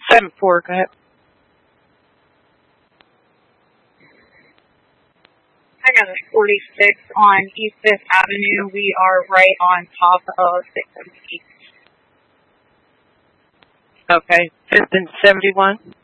7-4, go ahead. I got a 46 on East 5th Avenue. We are right on top of 6th East. Okay. 5th and 71?